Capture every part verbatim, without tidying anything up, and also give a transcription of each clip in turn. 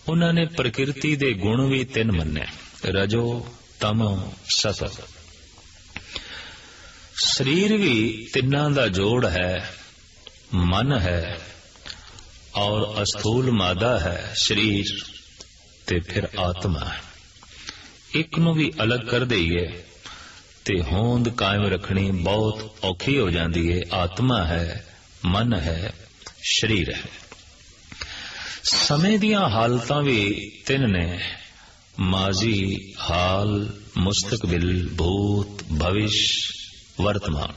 ਉਹਨਾਂ ਨੇ ਪ੍ਰਕਿਰਤੀ ਦੇ ਗੁਣ ਵੀ ਤਿੰਨ ਮੰਨੇ, ਰਜੋ ਤਮ ਸਤ। ਸਰੀਰ ਵੀ ਤਿੰਨਾਂ ਦਾ ਜੋੜ ਹੈ, ਮਨ ਹੈ ਔਰ ਅਸਥੂਲ ਮਾਦਾ ਹੈ ਸਰੀਰ, ਤੇ ਫਿਰ ਆਤਮਾ ਹੈ। ਇੱਕ ਨੂੰ ਵੀ ਅਲੱਗ ਕਰ ਦਈਏ ਤੇ ਹੋਂਦ ਕਾਇਮ ਰੱਖਣੀ ਬਹੁਤ ਔਖੀ ਹੋ ਜਾਂਦੀ ਹੈ। ਆਤਮਾ ਹੈ, ਮਨ ਹੈ, ਸਰੀਰ ਹੈ। ਸਮੇਂ ਦੀਆਂ ਹਾਲਤਾਂ ਵੀ ਤਿੰਨ ਨੇ, ਮਾਜ਼ੀ, ਹਾਲ, ਮੁਸਤਕਬਿਲ, ਭੂਤ, ਭਵਿਸ਼, ਵਰਤਮਾਨ।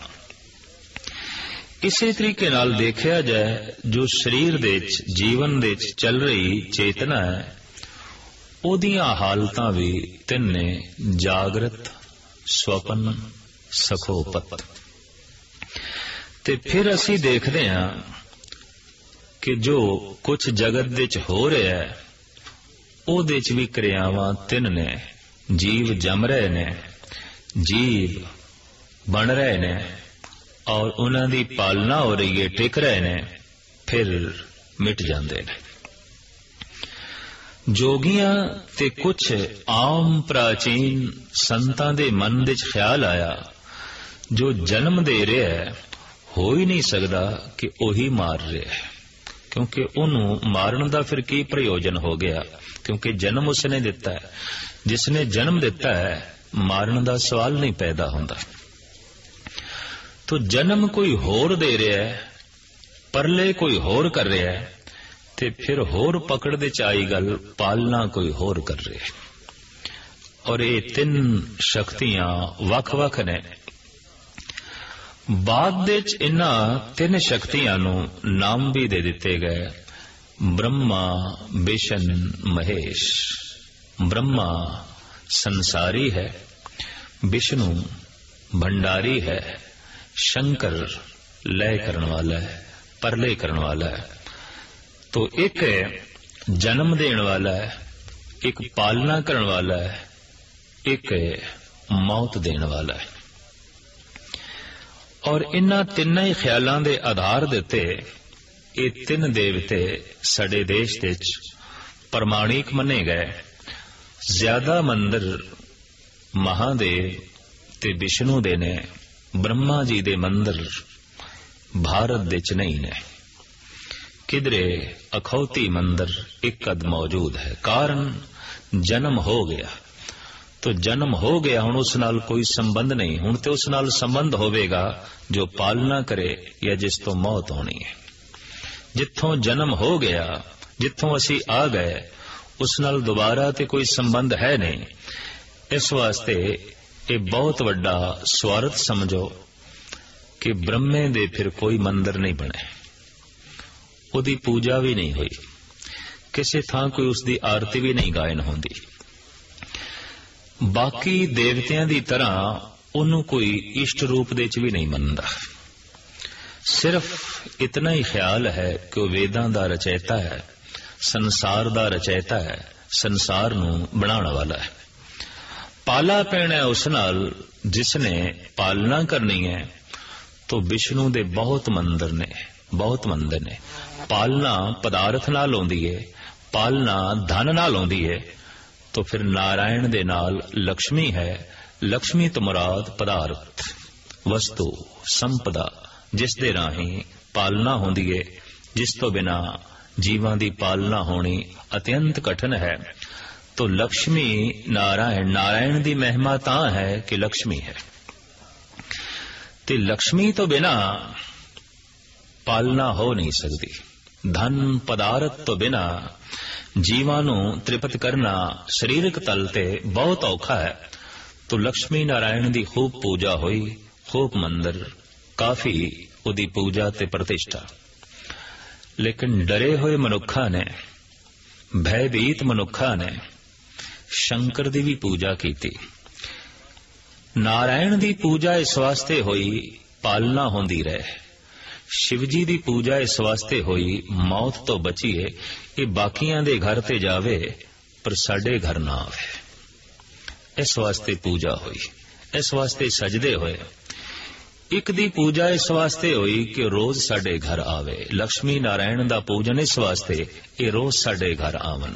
ਇਸੇ ਤਰੀਕੇ ਨਾਲ ਦੇਖਿਆ ਜਾਏ, ਜੋ ਸਰੀਰ ਦੇ ਵਿੱਚ ਜੀਵਨ ਦੇ ਵਿੱਚ ਚੱਲ ਰਹੀ ਚੇਤਨਾ ਹੈ, ਉਹਦੀਆਂ ਹਾਲਤਾਂ ਵੀ ਤਿੰਨ ਨੇ, ਜਾਗਰਤ, ਸਵਪਨ, ਸਖੋਪਤ। ਤੇ ਫਿਰ ਅਸੀਂ ਦੇਖਦੇ ਹਾਂ ਕਿ ਜੋ ਕੁਝ ਜਗਤ ਦੇ ਵਿੱਚ ਹੋ ਰਿਹਾ ਹੈ, ਉਹਦੇ ਚ ਵੀ ਕਿਰਿਆਵਾਂ ਤਿੰਨ ਨੇ। ਜੀਵ ਜੰਮ ਰਹੇ ਨੇ, ਜੀਵ ਬਣ ਰਹੇ ਨੇ ਔਰ ਉਹਨਾਂ ਦੀ ਪਾਲਣਾ ਹੋ ਰਹੀ ਹੈ, ਟਿਕ ਰਹੇ ਨੇ, ਫਿਰ ਮਿਟ ਜਾਂਦੇ ਨੇ। ਜੋਗੀਆਂ ਤੇ ਕੁਝ ਆਮ ਪ੍ਰਾਚੀਨ ਸੰਤਾਂ ਦੇ ਮਨ ਵਿੱਚ ਖਿਆਲ ਆਇਆ, ਜੋ ਜਨਮ ਦੇ ਰਿਹਾ ਹੈ, ਹੋ ਹੀ ਨਹੀਂ ਸਕਦਾ ਕਿ ਉਹੀ ਮਾਰ ਰਿਹਾ ਹੈ, ਕਿਉਂਕਿ ਉਹਨੂੰ ਮਾਰਨ ਦਾ ਫਿਰ ਕੀ ਪ੍ਰਯੋਜਨ ਹੋ ਗਿਆ, ਕਿਉਂਕਿ ਜਨਮ ਉਸਨੇ ਦਿੱਤਾ ਹੈ। ਜਿਸਨੇ ਜਨਮ ਦਿੱਤਾ ਹੈ, ਮਾਰਨ ਦਾ ਸਵਾਲ ਨਹੀਂ ਪੈਦਾ ਹੁੰਦਾ। ਤੋ ਜਨਮ ਕੋਈ ਹੋਰ ਦੇ ਰਿਹਾ ਹੈ, ਪਰਲੇ ਕੋਈ ਹੋਰ ਕਰ ਰਿਹਾ ਹੈ, ਤੇ ਫਿਰ ਹੋਰ ਪਕੜ ਦੇ ਚ ਆਈ ਗੱਲ, ਪਾਲਣਾ ਕੋਈ ਹੋਰ ਕਰ ਰਿਹਾ ਹੈ। ਔਰ ਇਹ ਤਿੰਨ ਸ਼ਕਤੀਆਂ ਵੱਖ-ਵੱਖ ਨੇ। ਬਾਅਦ ਦੇ ਚ ਇਹਨਾਂ ਤਿੰਨ ਸ਼ਕਤੀਆਂ ਨੂੰ ਨਾਮ ਵੀ ਦੇ ਦਿੱਤੇ ਗਏ, ਬ੍ਰਹਮਾ, ਵਿਸ਼ਨ, ਮਹੇਸ਼। ਬ੍ਰਹਮਾ ਸੰਸਾਰੀ ਹੈ, ਵਿਸ਼ਨੂੰ ਭੰਡਾਰੀ ਹੈ, शंकर लय करने वाला है, परलय करने वाला है। तो एक जन्म देने वाला है, एक पालना करने वाला है, एक मौत देने वाला है। और इन्हां तिन्नां ही ख्यालां दे आधार दे उत्ते ये तीन देवते साडे देश विच प्रमाणिक मन्ने गए। ज्यादा मंदिर महादेव ते विष्णु दे ने, ब्रह्मा जी दे मंदिर भारत दे च नहीं ने। किधरे अखौती मंदिर एक अद मौजूद है। कारण जन्म हो गया, तो जन्म हो गया, हुण उस नाल कोई संबंध नहीं। हुण ते उस नाल संबंध होवेगा जो पालना करे या जिस तो मौत होनी है। जिथों जन्म हो गया, जिथों असी आ गए, उस नाल दोबारा ते कोई संबंध है नहीं। इस वास्ते ये बहुत वड्डा स्वार्थ समझो कि ब्रह्मे दे फिर कोई मंदिर नहीं बने, उदी पूजा भी नहीं हुई, किसी थां कोई उसकी आरती भी नहीं गायन होंदी। बाकी देवतियां दी तरह उन्हों कोई इष्ट रूप दे च भी नहीं मनदा। सिर्फ इतना ही ख्याल है कि वह वेदां दा रचयिता है, संसार दा रचयिता है, संसार नूं बनाने वाला है। पाला पैना है उस नाल जिसने पालना करनी है। तो विष्णु दे बहुत मंदिर ने, बहुत मंदिर ने। पालना पदार्थ नाल होंदी है, पालना धन नाल होंदी है। तो फिर नारायण दे नाल लक्ष्मी है। लक्ष्मी तो मुराद पदार्थ, वस्तु, संपदा, जिस दे राही पालना होंदी है, जिस तो बिना जीवां दी पालना होनी अत्यंत कठिन है। तो लक्ष्मी नारायण, नारायण दी महिमा तां है कि लक्ष्मी है। ते लक्ष्मी तो बिना पालना हो नहीं सकती। धन पदार्थ तो बिना जीवां नूं तृप्त करना शरीरक तल ते बहुत औखा है। तो लक्ष्मी नारायण दी खूब पूजा हुई, खूब मंदिर, काफी उदी पूजा ते प्रतिष्ठा। लेकिन डरे हुए मनुखा ने, भयभीत मनुखा ने शंकर दी भी पूजा की थी। नारायण दी पूजा इस वास्ते हुई पालना होंदी रहे। शिवजी दी पूजा इस वास्ते हुई मौत तो बचीए, ये बाकियां दे घर ते जावे पर साडे घर ना आवे। इस वास्ते पूजा हुई, इस वास्ते सजदे होए। एक दी पूजा इस वास्ते हुई कि रोज साडे घर आवे। लक्ष्मी नारायण दा पूजन इस वास्ते ये रोज साडे घर आवन।